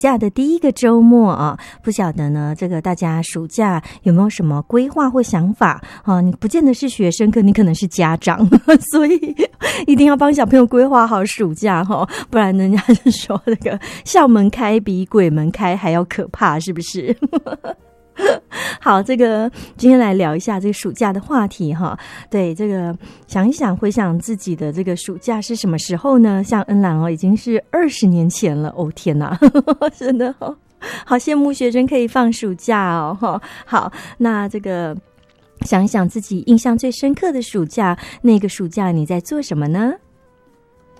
假的第一个周末啊，不晓得呢，这个大家暑假有没有什么规划或想法啊？你不见得是学生，你可能是家长，所以一定要帮小朋友规划好暑假哈，不然人家是说那个校门开比鬼门开还要可怕，是不是？好，这个今天来聊一下这个暑假的话题哈。对，这个想一想，回想自己的这个暑假是什么时候呢？像恩兰已经是20年前了。哦，天哪，真的好羡慕学生可以放暑假哦。好，那这个想一想自己印象最深刻的暑假，那个暑假你在做什么呢？